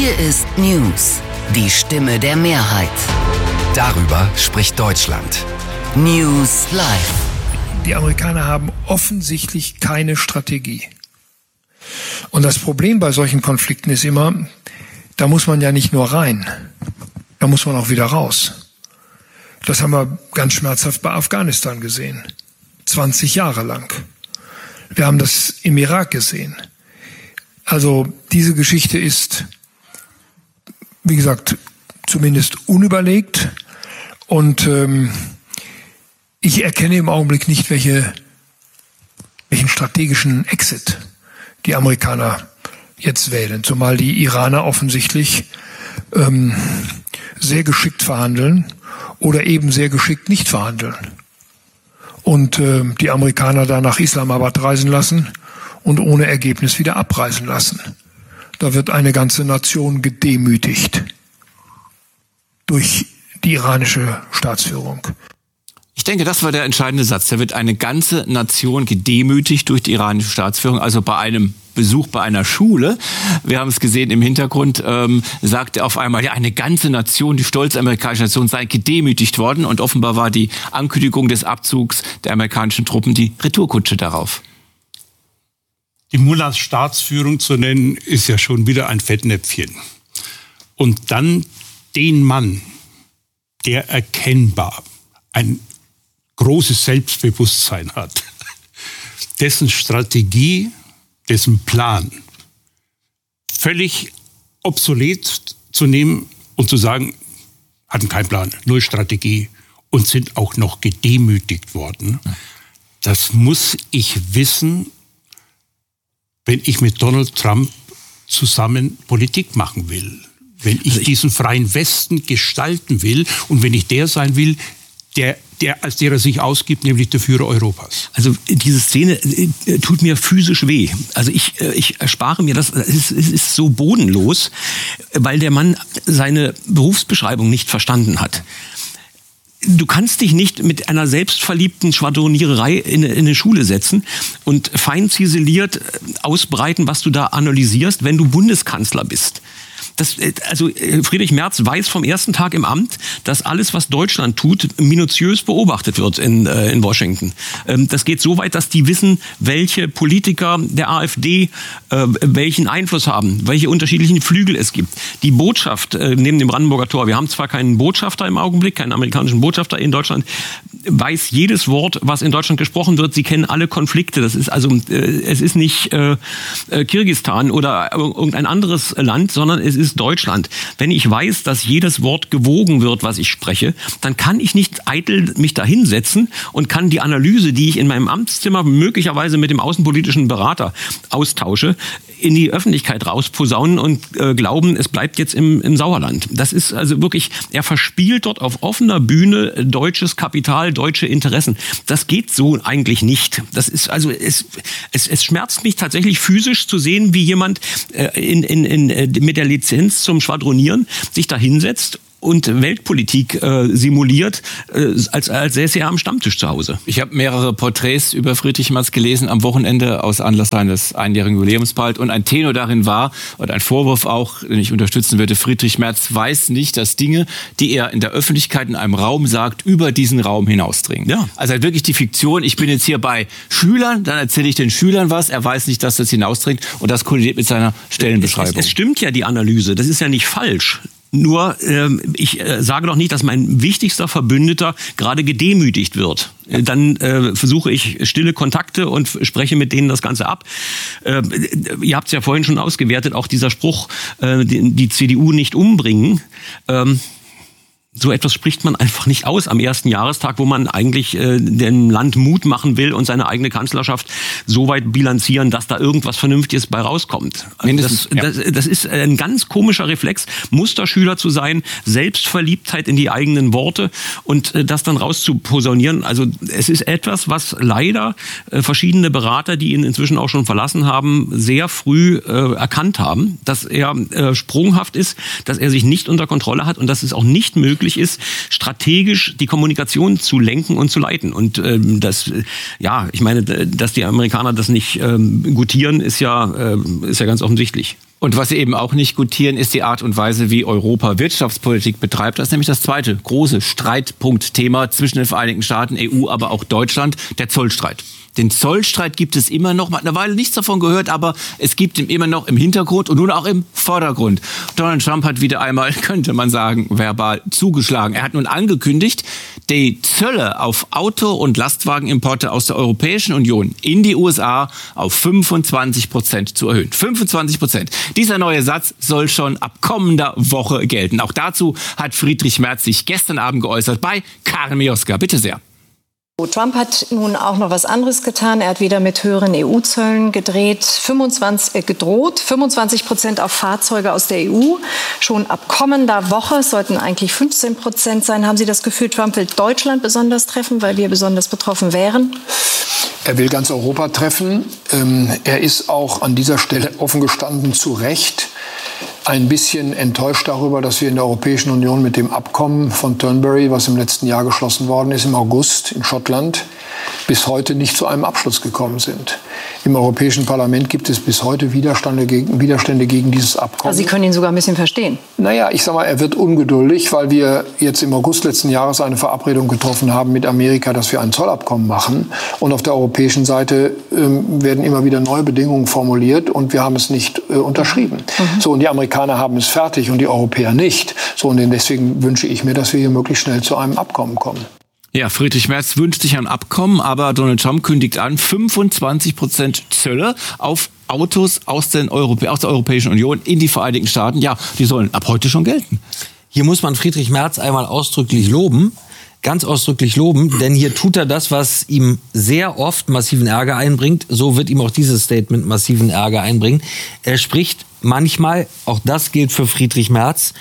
Hier ist News, die Stimme der Mehrheit. Darüber spricht Deutschland. News Live. Die Amerikaner haben offensichtlich keine Strategie. Und das Problem bei solchen Konflikten ist immer, da muss man ja nicht nur rein, da muss man auch wieder raus. Das haben wir ganz schmerzhaft bei Afghanistan gesehen. 20 Jahre lang. Wir haben das im Irak gesehen. Also diese Geschichte ist, wie gesagt, zumindest unüberlegt. Und ich erkenne im Augenblick nicht, welchen strategischen Exit die Amerikaner jetzt wählen. Zumal die Iraner offensichtlich sehr geschickt verhandeln oder eben sehr geschickt nicht verhandeln. Und die Amerikaner da nach Islamabad reisen lassen und ohne Ergebnis wieder abreisen lassen. Da wird eine ganze Nation gedemütigt durch die iranische Staatsführung. Ich denke, das war der entscheidende Satz. Da wird eine ganze Nation gedemütigt durch die iranische Staatsführung. Also bei einem Besuch bei einer Schule, wir haben es gesehen im Hintergrund, sagt er auf einmal, ja, eine ganze Nation, die stolze amerikanische Nation, sei gedemütigt worden. Und offenbar war die Ankündigung des Abzugs der amerikanischen Truppen die Retourkutsche darauf. Die Mullahs Staatsführung zu nennen, ist ja schon wieder ein Fettnäpfchen. Und dann den Mann, der erkennbar ein großes Selbstbewusstsein hat, dessen Strategie, dessen Plan völlig obsolet zu nehmen und zu sagen, hatten keinen Plan, null Strategie und sind auch noch gedemütigt worden. Das muss ich wissen, wenn ich mit Donald Trump zusammen Politik machen will. Wenn ich diesen freien Westen gestalten will und wenn ich der sein will, als der er sich ausgibt, nämlich der Führer Europas. Also diese Szene tut mir physisch weh. Also ich erspare mir das. Es ist so bodenlos, weil der Mann seine Berufsbeschreibung nicht verstanden hat. Du kannst dich nicht mit einer selbstverliebten Schwadroniererei in eine Schule setzen und fein ziseliert ausbreiten, was du da analysierst, wenn du Bundeskanzler bist. Also Friedrich Merz weiß vom ersten Tag im Amt, dass alles, was Deutschland tut, minutiös beobachtet wird in Washington. Das geht so weit, dass die wissen, welche Politiker der AfD welchen Einfluss haben, welche unterschiedlichen Flügel es gibt. Die Botschaft neben dem Brandenburger Tor, wir haben zwar keinen Botschafter im Augenblick, keinen amerikanischen Botschafter in Deutschland, weiß jedes Wort, was in Deutschland gesprochen wird. Sie kennen alle Konflikte. Das ist also, es ist nicht Kirgisistan oder irgendein anderes Land, sondern es ist Deutschland. Wenn ich weiß, dass jedes Wort gewogen wird, was ich spreche, dann kann ich nicht eitel mich da hinsetzen und kann die Analyse, die ich in meinem Amtszimmer möglicherweise mit dem außenpolitischen Berater austausche, in die Öffentlichkeit rausposaunen und glauben, es bleibt jetzt im Sauerland. Das ist also wirklich, er verspielt dort auf offener Bühne deutsches Kapital, deutsche Interessen. Das geht so eigentlich nicht. Das ist also, es schmerzt mich tatsächlich physisch zu sehen, wie jemand mit der Lizenz zum Schwadronieren sich da hinsetzt und Weltpolitik simuliert, als säße er am Stammtisch zu Hause. Ich habe mehrere Porträts über Friedrich Merz gelesen am Wochenende aus Anlass seines einjährigen Jubiläums bald. Und ein Tenor darin war, und ein Vorwurf auch, den ich unterstützen würde, Friedrich Merz weiß nicht, dass Dinge, die er in der Öffentlichkeit in einem Raum sagt, über diesen Raum hinausdringen. Ja. Also halt wirklich die Fiktion, ich bin jetzt hier bei Schülern, dann erzähle ich den Schülern was, er weiß nicht, dass das hinausdringt und das kollidiert mit seiner Stellenbeschreibung. Es stimmt ja die Analyse, das ist ja nicht falsch. Nur, ich sage doch nicht, dass mein wichtigster Verbündeter gerade gedemütigt wird. Dann versuche ich stille Kontakte und spreche mit denen das Ganze ab. Ihr habt es ja vorhin schon ausgewertet, auch dieser Spruch, die CDU nicht umbringen. So etwas spricht man einfach nicht aus am ersten Jahrestag, wo man eigentlich dem Land Mut machen will und seine eigene Kanzlerschaft so weit bilanzieren, dass da irgendwas Vernünftiges bei rauskommt. Das ist ein ganz komischer Reflex, Musterschüler zu sein, Selbstverliebtheit in die eigenen Worte und das dann rauszuposaunieren. Also es ist etwas, was leider verschiedene Berater, die ihn inzwischen auch schon verlassen haben, sehr früh erkannt haben, dass er sprunghaft ist, dass er sich nicht unter Kontrolle hat und dass es auch nicht möglich möglich ist, strategisch die Kommunikation zu lenken und zu leiten. Und ich meine, dass die Amerikaner das nicht gutieren, ist ja ganz offensichtlich. Und was sie eben auch nicht gutieren, ist die Art und Weise, wie Europa Wirtschaftspolitik betreibt. Das ist nämlich das zweite große Streitpunktthema zwischen den Vereinigten Staaten, EU, aber auch Deutschland, der Zollstreit. Den Zollstreit gibt es immer noch. Man hat eine Weile nichts davon gehört, aber es gibt ihn immer noch im Hintergrund und nun auch im Vordergrund. Donald Trump hat wieder einmal, könnte man sagen, verbal zugeschlagen. Er hat nun angekündigt, die Zölle auf Auto- und Lastwagenimporte aus der Europäischen Union in die USA auf 25% zu erhöhen. 25%. Dieser neue Satz soll schon ab kommender Woche gelten. Auch dazu hat Friedrich Merz sich gestern Abend geäußert bei Karin Mioska. Bitte sehr. Trump hat nun auch noch was anderes getan. Er hat wieder mit höheren EU-Zöllen gedroht. 25% auf Fahrzeuge aus der EU. Schon ab kommender Woche, es sollten eigentlich 15% sein. Haben Sie das Gefühl, Trump will Deutschland besonders treffen, weil wir besonders betroffen wären? Er will ganz Europa treffen. Er ist auch an dieser Stelle offen gestanden zu Recht ein bisschen enttäuscht darüber, dass wir in der Europäischen Union mit dem Abkommen von Turnberry, was im letzten Jahr geschlossen worden ist, im August in Schottland, bis heute nicht zu einem Abschluss gekommen sind. Im Europäischen Parlament gibt es bis heute Widerstände gegen dieses Abkommen. Also Sie können ihn sogar ein bisschen verstehen. Naja, ich sag mal, er wird ungeduldig, weil wir jetzt im August letzten Jahres eine Verabredung getroffen haben mit Amerika, dass wir ein Zollabkommen machen. Und auf der europäischen Seite werden immer wieder neue Bedingungen formuliert und wir haben es nicht unterschrieben. So, und die Amerikaner haben es fertig und die Europäer nicht. So, und deswegen wünsche ich mir, dass wir hier möglichst schnell zu einem Abkommen kommen. Ja, Friedrich Merz wünscht sich ein Abkommen, aber Donald Trump kündigt an, 25% Zölle auf Autos aus der Europäischen Union in die Vereinigten Staaten. Ja, die sollen ab heute schon gelten. Hier muss man Friedrich Merz einmal ausdrücklich loben. Ganz ausdrücklich loben, denn hier tut er das, was ihm sehr oft massiven Ärger einbringt. So wird ihm auch dieses Statement massiven Ärger einbringen. Er spricht manchmal, auch das gilt für Friedrich Merz,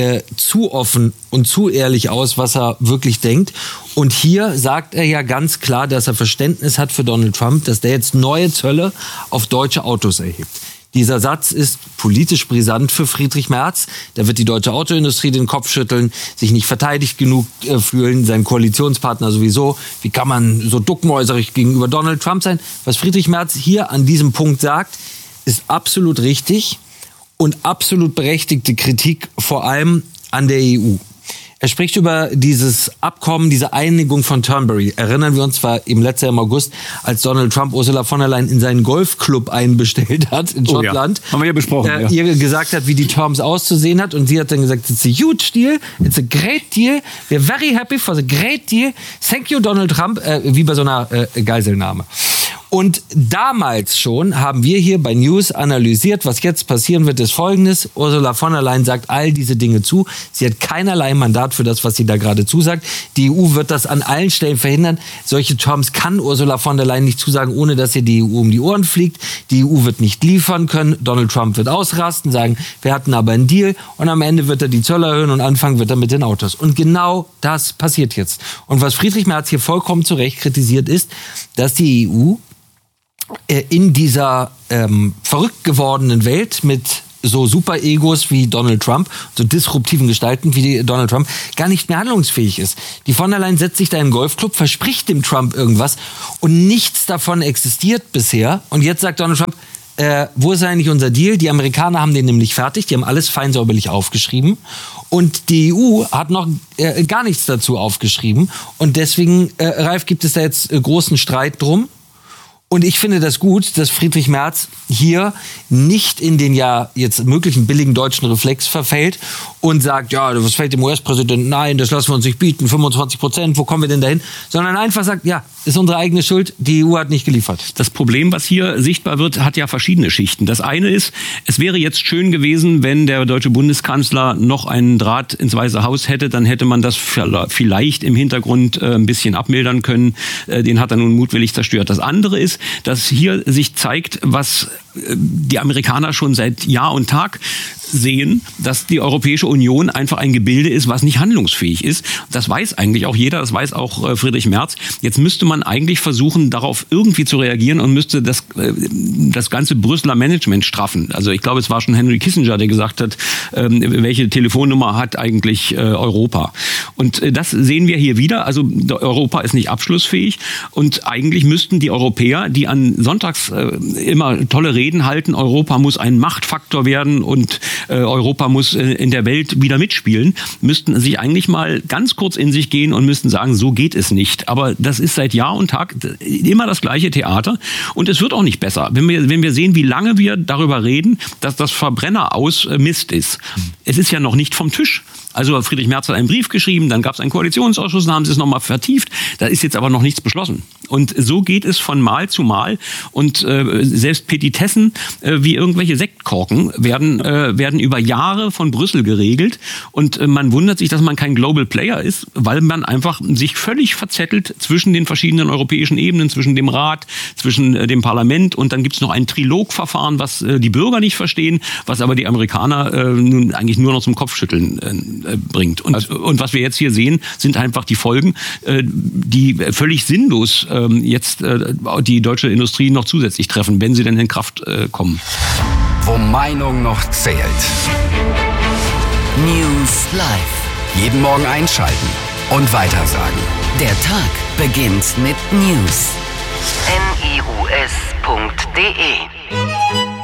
zu offen und zu ehrlich aus, was er wirklich denkt. Und hier sagt er ja ganz klar, dass er Verständnis hat für Donald Trump, dass der jetzt neue Zölle auf deutsche Autos erhebt. Dieser Satz ist politisch brisant für Friedrich Merz. Da wird die deutsche Autoindustrie den Kopf schütteln, sich nicht verteidigt genug fühlen, sein Koalitionspartner sowieso. Wie kann man so duckmäuserig gegenüber Donald Trump sein? Was Friedrich Merz hier an diesem Punkt sagt, ist absolut richtig und absolut berechtigte Kritik, vor allem an der EU. Er spricht über dieses Abkommen, diese Einigung von Turnberry. Erinnern wir uns, zwar im letzten Jahr im August, als Donald Trump Ursula von der Leyen in seinen Golfclub einbestellt hat in Schottland. Ja. Haben wir ja besprochen. Ihr gesagt hat, wie die Terms auszusehen hat. Und sie hat dann gesagt, it's a huge deal, it's a great deal, we're very happy for the great deal. Thank you, Donald Trump, wie bei so einer Geiselnahme. Und damals schon haben wir hier bei News analysiert, was jetzt passieren wird, ist Folgendes. Ursula von der Leyen sagt all diese Dinge zu. Sie hat keinerlei Mandat für das, was sie da gerade zusagt. Die EU wird das an allen Stellen verhindern. Solche Terms kann Ursula von der Leyen nicht zusagen, ohne dass ihr die EU um die Ohren fliegt. Die EU wird nicht liefern können. Donald Trump wird ausrasten, sagen, wir hatten aber einen Deal. Und am Ende wird er die Zölle erhöhen und anfangen wird er mit den Autos. Und genau das passiert jetzt. Und was Friedrich Merz hier vollkommen zu Recht kritisiert ist, dass die EU in dieser verrückt gewordenen Welt mit so Super-Egos wie Donald Trump, so disruptiven Gestalten wie Donald Trump, gar nicht mehr handlungsfähig ist. Die von der Leyen setzt sich da in einen Golfclub, verspricht dem Trump irgendwas und nichts davon existiert bisher. Und jetzt sagt Donald Trump, wo ist eigentlich unser Deal? Die Amerikaner haben den nämlich fertig, die haben alles fein säuberlich aufgeschrieben. Und die EU hat noch gar nichts dazu aufgeschrieben. Und deswegen, Ralf, gibt es da jetzt großen Streit drum. Und ich finde das gut, dass Friedrich Merz hier nicht in den ja jetzt möglichen billigen deutschen Reflex verfällt und sagt, ja, was fällt dem US-Präsidenten? Nein, das lassen wir uns nicht bieten, 25%, wo kommen wir denn dahin? Sondern einfach sagt, ja, ist unsere eigene Schuld, die EU hat nicht geliefert. Das Problem, was hier sichtbar wird, hat ja verschiedene Schichten. Das eine ist, es wäre jetzt schön gewesen, wenn der deutsche Bundeskanzler noch einen Draht ins Weiße Haus hätte, dann hätte man das vielleicht im Hintergrund ein bisschen abmildern können. Den hat er nun mutwillig zerstört. Das andere ist, dass hier sich zeigt, was die Amerikaner schon seit Jahr und Tag sehen, dass die Europäische Union einfach ein Gebilde ist, was nicht handlungsfähig ist. Das weiß eigentlich auch jeder, das weiß auch Friedrich Merz. Jetzt müsste man eigentlich versuchen, darauf irgendwie zu reagieren und müsste das ganze Brüsseler Management straffen. Also ich glaube, es war schon Henry Kissinger, der gesagt hat, welche Telefonnummer hat eigentlich Europa. Und das sehen wir hier wieder. Also Europa ist nicht abschlussfähig und eigentlich müssten die Europäer, die an Sonntags immer tolle Reden halten, Europa muss ein Machtfaktor werden und Europa muss in der Welt wieder mitspielen, müssten sich eigentlich mal ganz kurz in sich gehen und müssten sagen, so geht es nicht. Aber das ist seit Jahr und Tag immer das gleiche Theater und es wird auch nicht besser. Wenn wir sehen, wie lange wir darüber reden, dass das Verbrenner aus Mist ist. Es ist ja noch nicht vom Tisch. Also Friedrich Merz hat einen Brief geschrieben, dann gab es einen Koalitionsausschuss, dann haben sie es nochmal vertieft. Da ist jetzt aber noch nichts beschlossen. Und so geht es von Mal zu Mal. Und selbst Petitessen wie irgendwelche Sektkorken werden über Jahre von Brüssel geregelt. Und man wundert sich, dass man kein Global Player ist, weil man einfach sich völlig verzettelt zwischen den verschiedenen europäischen Ebenen, zwischen dem Rat, zwischen dem Parlament. Und dann gibt es noch ein Trilogverfahren, was die Bürger nicht verstehen, was aber die Amerikaner nun eigentlich nur noch zum Kopfschütteln bringt. Und was wir jetzt hier sehen, sind einfach die Folgen, die völlig sinnlos jetzt die deutsche Industrie noch zusätzlich treffen, wenn sie denn in Kraft kommen. Wo Meinung noch zählt. News Live. Jeden Morgen einschalten und weitersagen. Der Tag beginnt mit News. news.de